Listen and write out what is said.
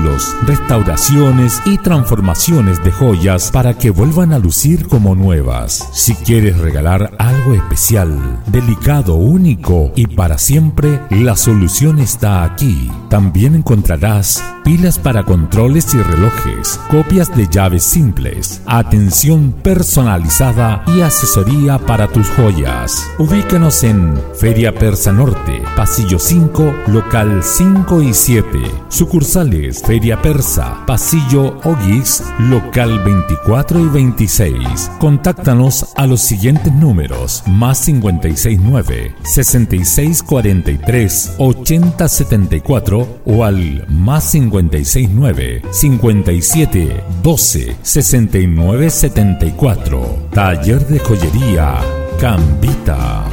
arreglos, restauraciones y transformaciones de joyas para que vuelvan a lucir como nuevas. Si quieres regalar algo especial, delicado, único y para siempre, la solución está aquí. También encontrarás pilas para controles y relojes, copias de llaves simples, atención personalizada y asesoría para tus joyas. Ubícanos en Feria Persa Norte, Pasillo 5, local 5 y 7. Sucursales Feria Persa, Pasillo Oguix, local 24 y 26. Contáctanos a los siguientes números: más 569 6643 8074 o al más 569 57 12 69 74. Taller de joyería Cambita.